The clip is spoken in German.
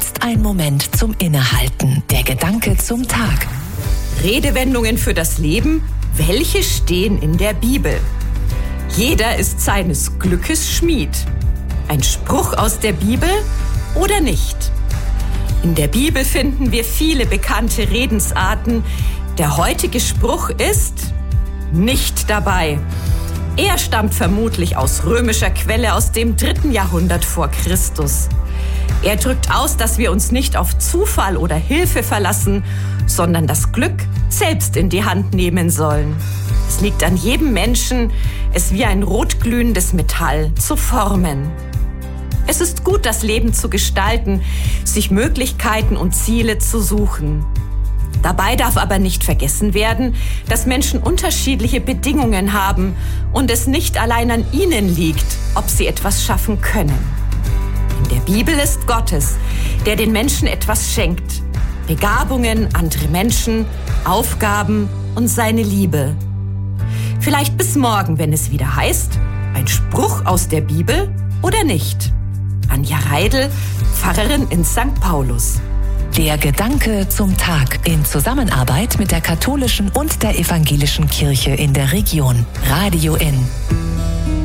Jetzt ein Moment zum Innehalten. Der Gedanke zum Tag. Redewendungen für das Leben, welche stehen in der Bibel? Jeder ist seines Glückes Schmied. Ein Spruch aus der Bibel oder nicht? In der Bibel finden wir viele bekannte Redensarten. Der heutige Spruch ist nicht dabei. Er stammt vermutlich aus römischer Quelle aus dem 3. Jahrhundert vor Christus. Er drückt aus, dass wir uns nicht auf Zufall oder Hilfe verlassen, sondern das Glück selbst in die Hand nehmen sollen. Es liegt an jedem Menschen, es wie ein rotglühendes Metall zu formen. Es ist gut, das Leben zu gestalten, sich Möglichkeiten und Ziele zu suchen. Dabei darf aber nicht vergessen werden, dass Menschen unterschiedliche Bedingungen haben und es nicht allein an ihnen liegt, ob sie etwas schaffen können. In der Bibel ist Gottes, der den Menschen etwas schenkt. Begabungen, andere Menschen, Aufgaben und seine Liebe. Vielleicht bis morgen, wenn es wieder heißt, ein Spruch aus der Bibel oder nicht. Anja Reidel, Pfarrerin in St. Paulus. Der Gedanke zum Tag in Zusammenarbeit mit der katholischen und der evangelischen Kirche in der Region. Radio N.